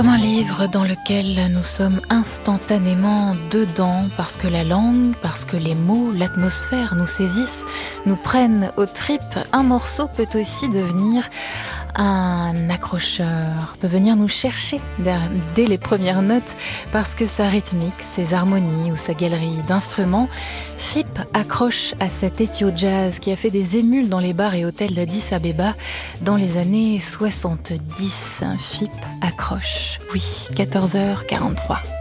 Comme un livre dans lequel nous sommes instantanément dedans parce que la langue, parce que les mots, l'atmosphère nous saisissent, nous prennent aux tripes, un morceau peut aussi devenir un accrocheur, peut venir nous chercher dès les premières notes parce que sa rythmique, ses harmonies ou sa galerie d'instruments, Phipp accroche à cet ethio-jazz qui a fait des émules dans les bars et hôtels d'Addis Abeba dans les années 70. Phipp accroche, oui, 14h43.